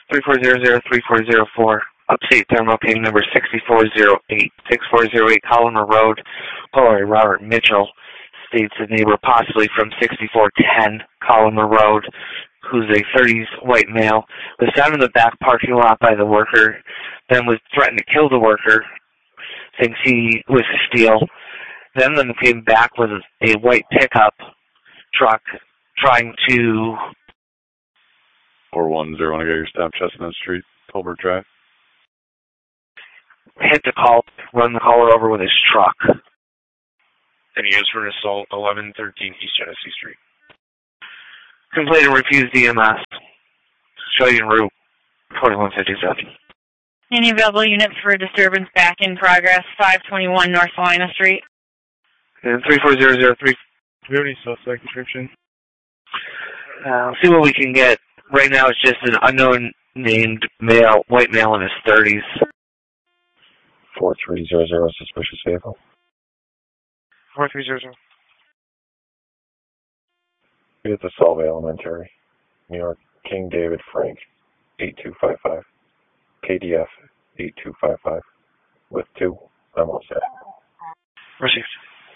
3400-3404, Upstate Thermal Ping number 6408, 6408 Collimer Road, caller Robert Mitchell states a neighbor possibly from 6410 Collimer Road, who's a 30s white male, was found in the back parking lot by the worker, then was threatened to kill the worker, thinks he was to steal. Then came back with a white pickup truck trying to... 410, want to get your stop, Chestnut Street, Colbert Drive. Hit the call, run the caller over with his truck. And he is for an assault, 1113 East Genesee Street. Complainant refused EMS. Show you en route, 4157. Any available units for a disturbance back in progress, 521 North Salina Street? And 34003. Do we have any suspect description? See what we can get. Right now it's just an unknown named male, white male in his 30s. 4300, suspicious vehicle. 4300. It's a Solvay Elementary, New York, King David Frank, 8255. KDF 8255 with 2. I'm all set. Received.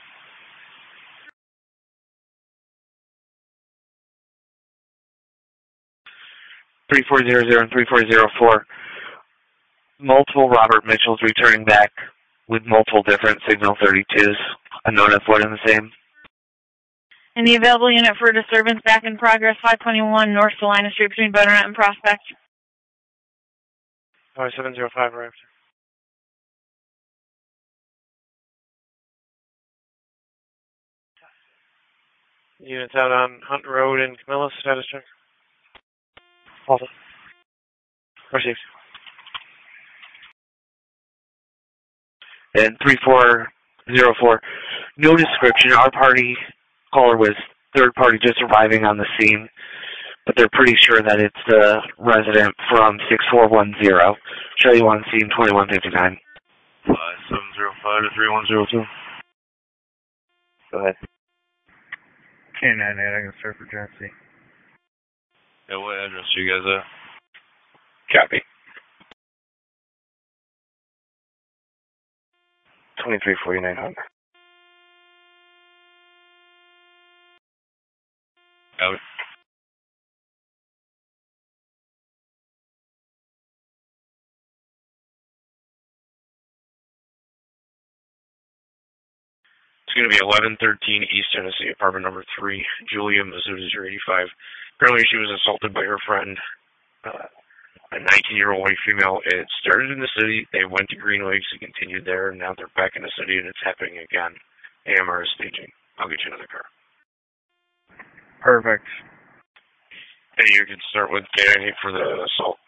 and 3404. Multiple Robert Mitchells returning back with multiple different signal 32s. Unknown if one and the same. Any available unit for a disturbance back in progress, 521 North Salina Street between Butternut and Prospect? 705 arrived. Units out on Hunt Road in Camillus, status check. Awesome. Received. And 3404. No description. Our party caller was third party just arriving on the scene, but they're pretty sure that it's the resident from 6410. Show you on scene 2159. 5705 to 3102. Go ahead. K98, I can start for Genesee. Yeah, what address are you guys at? Copy. 234900. Copy. It's going to be 1113 East Genesee, apartment number 3, Julia Mizzou, 085. Apparently she was assaulted by her friend, a 19-year-old white female. It started in the city, they went to Green Lakes and continued there, and now they're back in the city and it's happening again. AMR is staging. I'll get you another car. Perfect. And you can start with K98 for the assault.